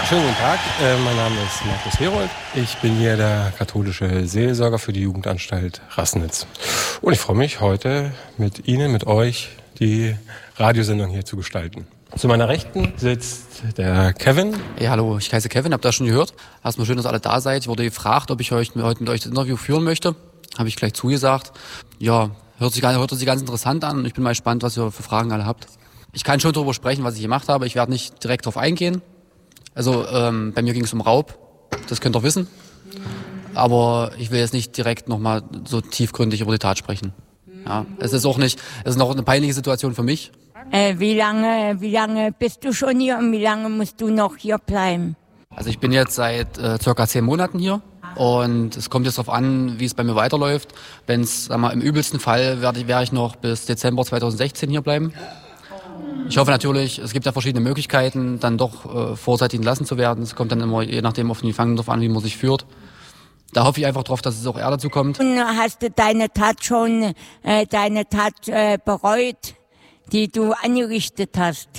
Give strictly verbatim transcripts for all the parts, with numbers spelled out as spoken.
Schönen guten Tag, äh, mein Name ist Markus Herold. Ich bin hier der katholische Seelsorger für die Jugendanstalt Rassnitz. Und ich freue mich, heute mit Ihnen, mit euch, die Radiosendung hier zu gestalten. Zu meiner Rechten sitzt der Kevin. Hey, hallo, ich heiße Kevin, habt ihr das schon gehört? Erstmal schön, dass ihr alle da seid. Ich wurde gefragt, ob ich heute, heute mit euch das Interview führen möchte. Habe ich gleich zugesagt. Ja, hört sich, hört sich ganz interessant an und ich bin mal gespannt, was ihr für Fragen alle habt. Ich kann schon darüber sprechen, was ich gemacht habe. Ich werde nicht direkt darauf eingehen. Also ähm, bei mir ging es um Raub, das könnt ihr wissen. Aber ich will jetzt nicht direkt nochmal so tiefgründig über die Tat sprechen. Ja, es ist auch nicht, es ist noch eine peinliche Situation für mich. Äh, wie lange, wie lange bist du schon hier und wie lange musst du noch hier bleiben? Also ich bin jetzt seit äh, circa zehn Monaten hier und es kommt jetzt darauf an, wie es bei mir weiterläuft. Wenn es, sag mal, im übelsten Fall werde ich, werde ich noch bis Dezember zweitausendsechzehn hier bleiben. Ich hoffe natürlich, es gibt ja verschiedene Möglichkeiten, dann doch äh, vorzeitig entlassen zu werden. Es kommt dann immer, je nachdem, auf den Gefangenen drauf an, wie man sich führt. Da hoffe ich einfach drauf, dass es auch eher dazu kommt. Und hast du deine Tat schon, äh, deine Tat äh, bereut, die du angerichtet hast?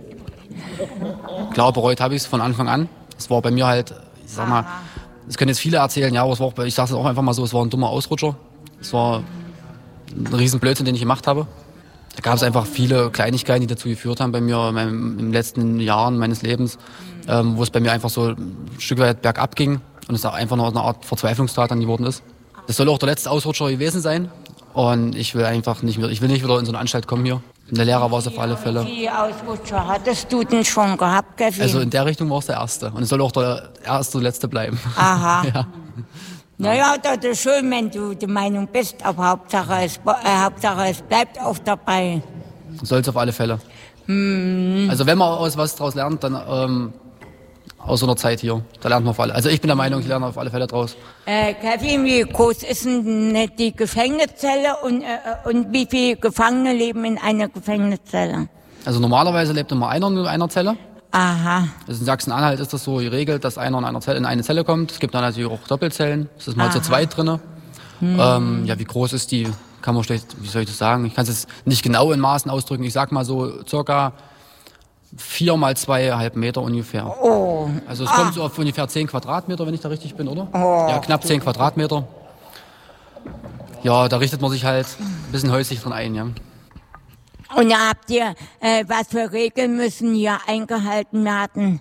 Klar, bereut habe ich es von Anfang an. Es war bei mir halt, ich sag mal, das können jetzt viele erzählen, ja, aber es war auch, ich sage es auch einfach mal so, es war ein dummer Ausrutscher. Es war ein riesen Blödsinn, den ich gemacht habe. Da gab es einfach viele Kleinigkeiten, die dazu geführt haben bei mir in meinem, in den letzten Jahren meines Lebens, ähm, wo es bei mir einfach so ein Stück weit bergab ging und es auch einfach noch eine Art Verzweiflungstat dann geworden ist. Das soll auch der letzte Ausrutscher gewesen sein und ich will einfach nicht mehr, ich will nicht wieder in so eine Anstalt kommen hier. Der Lehrer war es auf alle Fälle. Wie viele Ausrutscher hattest du denn schon gehabt, Kevin? Also in der Richtung war es der erste und es soll auch der erste und letzte bleiben. Aha. Ja. Naja, das ist schön, wenn du der Meinung bist, aber Hauptsache es, äh, Hauptsache es bleibt auch dabei. Soll es auf alle Fälle. Hm. Also wenn man aus was draus lernt, dann ähm, aus so einer Zeit hier, da lernt man auf alle. Also ich bin der Meinung, ich lerne auf alle Fälle draus. Äh, Kevin, wie groß ist denn die Gefängniszelle und, äh, und wie viele Gefangene leben in einer Gefängniszelle? Also normalerweise lebt immer einer in einer Zelle. Aha. Also in Sachsen-Anhalt ist das so geregelt, dass einer in, einer Zelle, in eine Zelle kommt. Es gibt dann natürlich auch Doppelzellen. Es ist mal zu zweit drinne. Hm. Ähm, ja, wie groß ist die? Kann man schlecht, wie soll ich das sagen? Ich kann es jetzt nicht genau in Maßen ausdrücken. Ich sag mal so circa vier mal zweieinhalb Meter ungefähr. Oh. Also es ah. kommt so auf ungefähr zehn Quadratmeter, wenn ich da richtig bin, oder? Oh. Ja, knapp zehn Quadratmeter. Ja, da richtet man sich halt ein bisschen häuslich drin ein, ja. Und da habt ihr, äh, was für Regeln müssen hier eingehalten werden?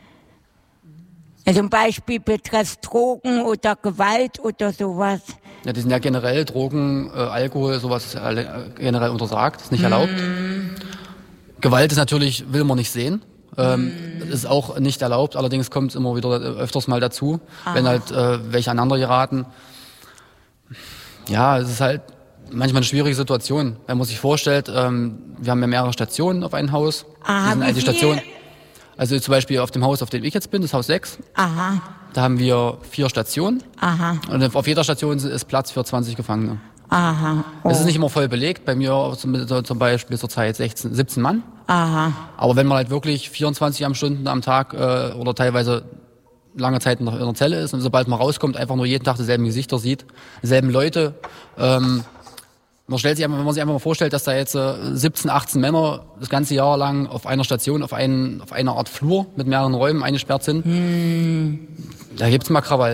Zum Beispiel betrifft Drogen oder Gewalt oder sowas. Ja, die sind ja generell Drogen, äh, Alkohol, sowas ist äh, generell untersagt, ist nicht erlaubt. Mm. Gewalt ist natürlich, will man nicht sehen. Ähm, mm. Ist auch nicht erlaubt, allerdings kommt es immer wieder öfters mal dazu, Aha. wenn halt äh, welche aneinander geraten. Ja, es ist halt manchmal eine schwierige Situation, wenn man sich vorstellt, ähm, wir haben ja mehrere Stationen auf einem Haus. Aha, sind die Stationen, also zum Beispiel auf dem Haus, auf dem ich jetzt bin, das Haus sechs. Aha. Da haben wir vier Stationen. Aha. Und auf jeder Station ist Platz für zwanzig Gefangene. Aha. Oh. Es ist nicht immer voll belegt, bei mir zum, zum Beispiel zurzeit sechzehn, siebzehn Mann. Aha. Aber wenn man halt wirklich vierundzwanzig am Stunden am Tag äh, oder teilweise lange Zeit in der, in der Zelle ist und sobald man rauskommt, einfach nur jeden Tag dieselben Gesichter sieht, dieselben Leute, ähm, man stellt sich einfach, wenn man sich einfach mal vorstellt, dass da jetzt äh, siebzehn, achtzehn Männer das ganze Jahr lang auf einer Station, auf, einen, auf einer Art Flur mit mehreren Räumen eingesperrt sind, hm. da gibt's mal Krawall.